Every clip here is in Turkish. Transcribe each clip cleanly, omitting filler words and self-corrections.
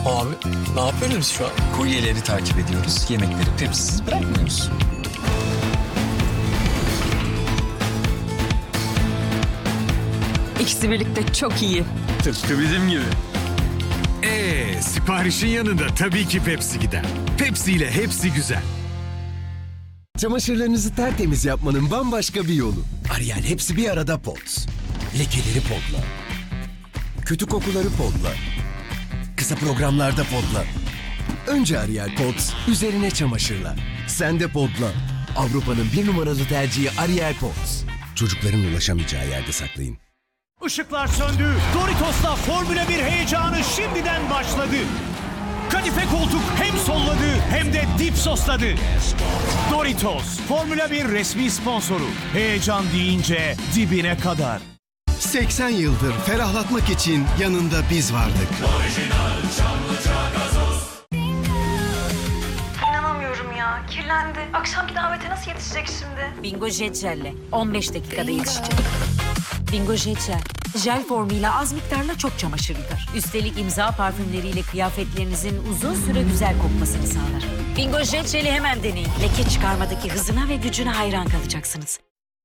Abi ne yapıyoruz şu an? Kuryeleri takip ediyoruz. Yemekleri tepsisiz bırakmıyoruz. İkisi birlikte çok iyi. Tıpkı bizim gibi. Siparişin yanında tabii ki Pepsi gider. Pepsi ile hepsi güzel. Çamaşırlarınızı tertemiz yapmanın bambaşka bir yolu. Ariel hepsi bir arada Pods. Lekeleri podla. Kötü kokuları podla. Kısa programlarda podla. Önce Ariel Pods, üzerine çamaşırlar. Sen de podla. Avrupa'nın bir numaralı tercihi Ariel Pods. Çocukların ulaşamayacağı yerde saklayın. Işıklar söndü. Doritos'la Formula 1 heyecanı şimdiden başladı. Kadife koltuk hem solladı hem de dip sosladı. Doritos, Formula 1 resmi sponsoru. Heyecan deyince dibine kadar. 80 yıldır ferahlatmak için yanında biz vardık. İnanamıyorum ya. Kirlendi. Akşamki davete nasıl yetişecek şimdi? Bingo Jet Jel'le 15 dakikada yetişecek. Bingo Jet Jel. Jel formuyla az miktarla çok çamaşır yıkar. Üstelik imza parfümleriyle kıyafetlerinizin uzun süre güzel kokmasını sağlar. Bingo Jet Jel'i hemen deneyin. Leke çıkarmadaki hızına ve gücüne hayran kalacaksınız.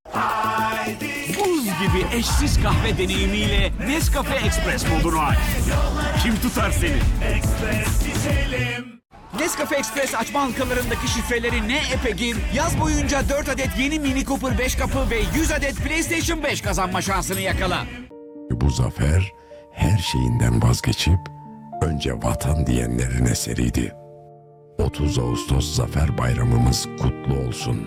Buz gibi eşsiz kahve deneyimiyle Nescafe Express modunu aç. Kim tutar seni? Nescafe Express açma halkalarındaki şifreleri ne epe gir, yaz boyunca 4 adet yeni Mini Cooper 5 kapı ve 100 adet PlayStation 5 kazanma şansını yakala. Bu zafer her şeyinden vazgeçip önce vatan diyenlerin eseriydi. 30 Ağustos Zafer Bayramımız kutlu olsun.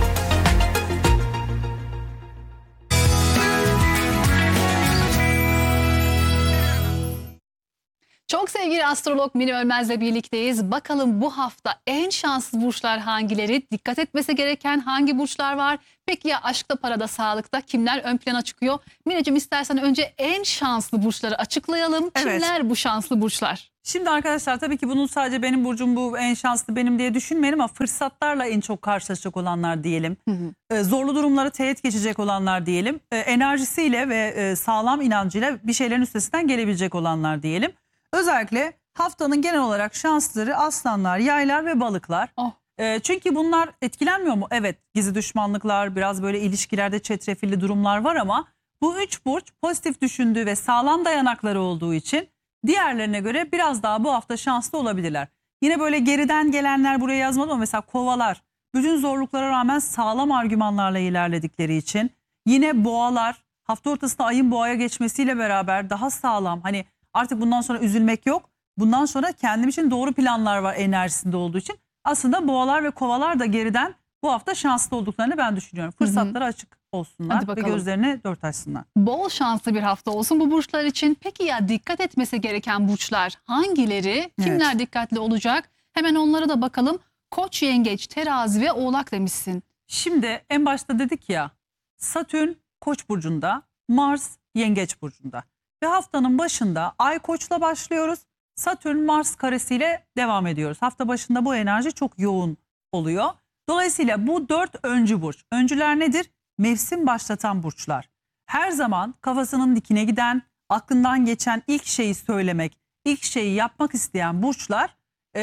Çok sevgili astrolog Mine Ölmez'le birlikteyiz. Bakalım bu hafta en şanslı burçlar hangileri? Dikkat etmesi gereken hangi burçlar var? Peki ya aşkta, parada, sağlıkta kimler ön plana çıkıyor? Mineciğim, istersen önce en şanslı burçları açıklayalım. Evet. Kimler bu şanslı burçlar? Şimdi arkadaşlar, tabii ki bunun sadece benim burcum bu en şanslı benim diye düşünmeyelim ama fırsatlarla en çok karşılaşacak olanlar diyelim. Zorlu durumları teğet geçecek olanlar diyelim. Enerjisiyle ve sağlam inancıyla bir şeylerin üstesinden gelebilecek olanlar diyelim. Özellikle haftanın genel olarak şansları aslanlar, yaylar ve balıklar. Çünkü bunlar etkilenmiyor mu? Evet, gizli düşmanlıklar, biraz böyle ilişkilerde çetrefilli durumlar var ama bu üç burç pozitif düşündüğü ve sağlam dayanakları olduğu için diğerlerine göre biraz daha bu hafta şanslı olabilirler. Yine böyle geriden gelenler buraya yazmadım ama mesela kovalar bütün zorluklara rağmen sağlam argümanlarla ilerledikleri için. Yine boğalar hafta ortasında ayın boğaya geçmesiyle beraber daha sağlam, hani artık bundan sonra üzülmek yok. Bundan sonra kendim için doğru planlar var enerjisinde olduğu için. Aslında boğalar ve kovalar da geriden bu hafta şanslı olduklarını ben düşünüyorum. Fırsatlara açık olsunlar ve gözlerini dört açsınlar. Bol şanslı bir hafta olsun bu burçlar için. Peki ya dikkat etmesi gereken burçlar hangileri? Kimler dikkatli olacak? Hemen onlara da bakalım. Koç, Yengeç, Terazi ve Oğlak demişsin. Şimdi en başta dedik ya, Satürn Koç burcunda, Mars Yengeç burcunda. Ve haftanın başında Ay Koç'la başlıyoruz. Satürn-Mars karesiyle devam ediyoruz. Hafta başında bu enerji çok yoğun oluyor. Dolayısıyla bu 4 öncü burç. Öncüler nedir? Mevsim başlatan burçlar. Her zaman kafasının dikine giden, aklından geçen ilk şeyi söylemek, ilk şeyi yapmak isteyen burçlar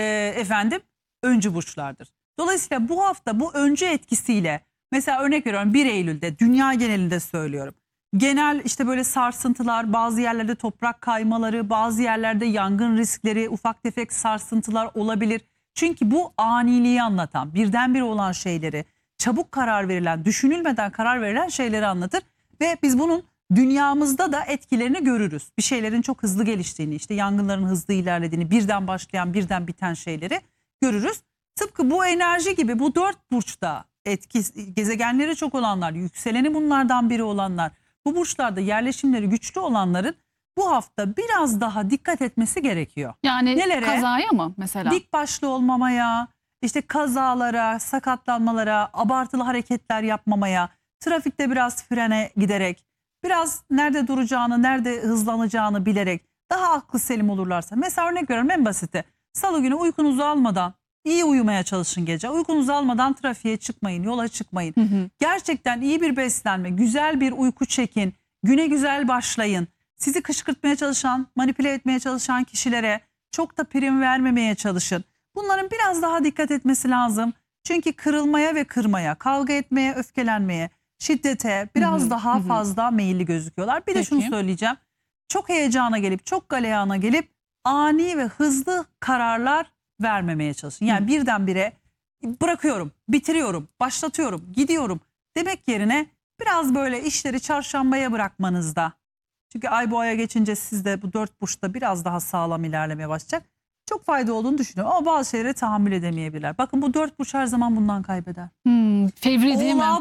öncü burçlardır. Dolayısıyla bu hafta bu öncü etkisiyle, mesela örnek veriyorum 1 Eylül'de dünya genelinde söylüyorum. Genel işte böyle sarsıntılar, bazı yerlerde toprak kaymaları, bazı yerlerde yangın riskleri, ufak tefek sarsıntılar olabilir. Çünkü bu aniliği anlatan, birdenbire olan şeyleri, çabuk karar verilen, düşünülmeden karar verilen şeyleri anlatır. Ve biz bunun dünyamızda da etkilerini görürüz. Bir şeylerin çok hızlı geliştiğini, işte yangınların hızlı ilerlediğini, birden başlayan, birden biten şeyleri görürüz. Tıpkı bu enerji gibi bu 4 burçta gezegenleri çok olanlar, yükseleni bunlardan biri olanlar, bu burçlarda yerleşimleri güçlü olanların bu hafta biraz daha dikkat etmesi gerekiyor. Yani nelere? Kazaya mı mesela? Dik başlı olmamaya, işte kazalara, sakatlanmalara, abartılı hareketler yapmamaya, trafikte biraz frene giderek, biraz nerede duracağını, nerede hızlanacağını bilerek daha aklı selim olurlarsa. Mesela örnek veriyorum, en basiti. Salı günü uykunuzu almadan iyi uyumaya çalışın gece. Uykunuzu almadan trafiğe çıkmayın, yola çıkmayın. Gerçekten iyi bir beslenme, güzel bir uyku çekin, güne güzel başlayın. Sizi kışkırtmaya çalışan, manipüle etmeye çalışan kişilere Çok da prim vermemeye çalışın. Bunların biraz daha dikkat etmesi lazım. Çünkü kırılmaya ve kırmaya, kavga etmeye, öfkelenmeye, şiddete biraz daha fazla meyilli gözüküyorlar. Bir de şunu söyleyeceğim. Çok heyecana gelip, çok galeyana gelip ani ve hızlı kararlar vermemeye çalışın. Yani birdenbire bırakıyorum, bitiriyorum, başlatıyorum, gidiyorum demek yerine biraz böyle işleri çarşambaya bırakmanızda. Çünkü ay boğaya geçince sizde bu 4 burçta biraz daha sağlam ilerlemeye başlayacak. Çok fayda olduğunu düşünüyorum ama bazı şeylere tahammül edemeyebilirler. Bakın bu 4 burç her zaman bundan kaybeder. Fevri değil mi?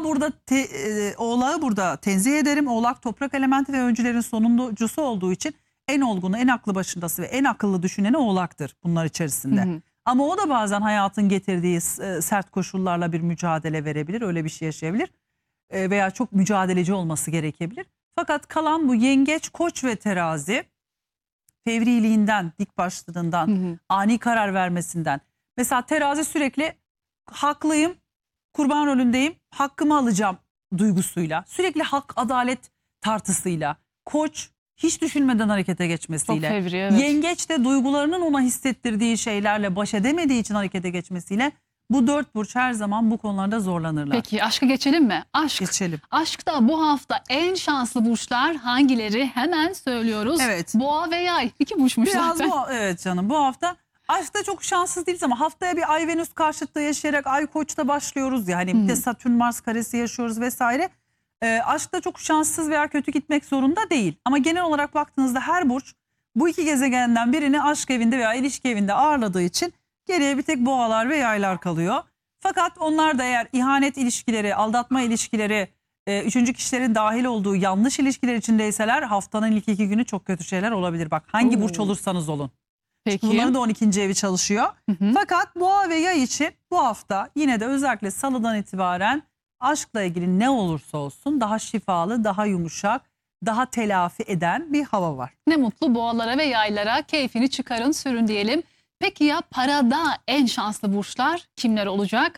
Oğlağı burada tenzih ederim. Oğlak toprak elementi ve öncülerin sonuncusu olduğu için en olgunu, en aklı başındası ve en akıllı düşüneni oğlaktır bunlar içerisinde. Ama o da bazen hayatın getirdiği sert koşullarla bir mücadele verebilir. Öyle bir şey yaşayabilir. Veya çok mücadeleci olması gerekebilir. Fakat kalan bu yengeç, koç ve terazi fevriliğinden, dik başlılığından, ani karar vermesinden. Mesela terazi sürekli haklıyım, kurban rolündeyim, hakkımı alacağım duygusuyla. Sürekli hak, adalet tartısıyla. Koç hiç düşünmeden harekete geçmesiyle. Çok fevri, evet. Yengeç de duygularının ona hissettirdiği şeylerle baş edemediği için harekete geçmesiyle. Bu 4 burç her zaman bu konularda zorlanırlar. Peki aşka geçelim mi? Aşk. Geçelim. Aşkta bu hafta en şanslı burçlar hangileri? Hemen söylüyoruz. Evet. Boğa ve Yay. 2 burçmuş Biraz zaten. evet canım, bu hafta aşkta çok şanssız değiliz ama haftaya bir Ay Venüs karşıtlığı yaşayarak Ay Koç'ta başlıyoruz ya. Hani bir de Satürn Mars karesi yaşıyoruz vesaire. Aşkta çok şanssız veya kötü gitmek zorunda değil. Ama genel olarak baktığınızda her burç bu iki gezegenden birini aşk evinde veya ilişki evinde ağırladığı için geriye bir tek boğalar ve yaylar kalıyor. Fakat onlar da eğer ihanet ilişkileri, aldatma ilişkileri, üçüncü kişilerin dahil olduğu yanlış ilişkiler içindeyseler haftanın ilk 2 günü çok kötü şeyler olabilir. Bak hangi burç olursanız olun. Peki. Bunların da 12. evi çalışıyor. Fakat boğa ve yay için bu hafta yine de özellikle salıdan itibaren aşkla ilgili ne olursa olsun daha şifalı, daha yumuşak, daha telafi eden bir hava var. Ne mutlu boğalara ve yaylara, keyfini çıkarın, sürün diyelim. Peki ya parada en şanslı burçlar kimler olacak?